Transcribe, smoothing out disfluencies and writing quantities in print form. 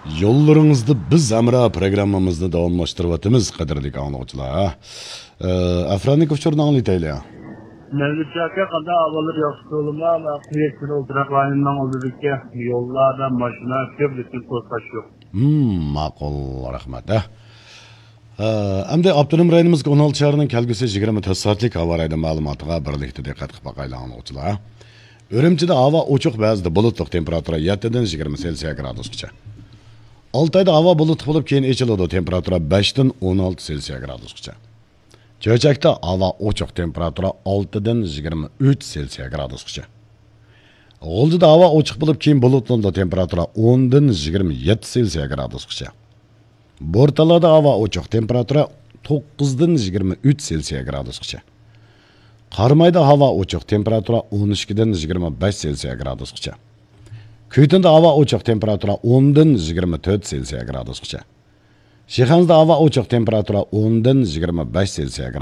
Yollarınızda biz Amra programmamızda davamlaştırıvatımız qadrli anlıqçılar. Afranikov çorunu anlaytayla. Mevlütçaka kadar havalar yaptığılığıma ama kuyetsin oturaklarından olurken yollarda maşına köprüsün kostaş yok. Maqul rahmat. Amda Abdunum rayonimizga 16 shaharning kelgusi 24 soatlik havo rayi ma'lumotiga birlikda diqqat qilib boqaylik anlıqçılar. Urumchida havo ochiq, ba'zida bulutli, temperatura 7 dan 20 Selsiya gradusgacha. Altayda havo bulutli bo'lib keyin echiladi, temperatura 5 dan 16 Selsiya gradusgacha. Cho'chakda havo ochiq, temperatura 6 dan 23 Selsiya gradusgacha. G'o'ldida havo ochiq bo'lib keyin bulutli, temperatura 10 dan 27 Selsiya gradusgacha. Bortalada havo ochiq, temperatura 9 dan 23 Selsiya gradusgacha. Qarmayda havo ochiq, temperatura 12 dan 25 Selsiya gradusgacha. Kuytinda havo ochiq, temperatura 10 dan 24 Selsiya gradusgacha. Shixanzda havo ochiq, temperatura 10 dan 25 Selsiya